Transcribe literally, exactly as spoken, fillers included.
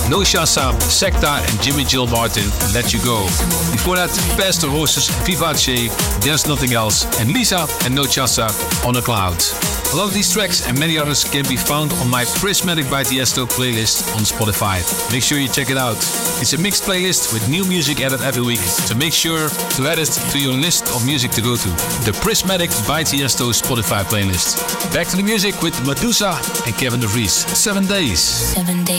No Shasa, Secta and Jimmy Jill Martin, Let You Go. Before that, Pastor Horses, Vivace, There's Nothing Else, and Lisa and No Chasa, On a Cloud. A lot of these tracks and many others can be found on my Prismatic by Tiesto playlist on Spotify. Make sure you check it out. It's a mixed playlist with new music added every week, so make sure to add it to your list of music to go to. The Prismatic by Tiesto Spotify playlist. Back to the music with Medusa and Kevin De Vries. Seven days. Seven days.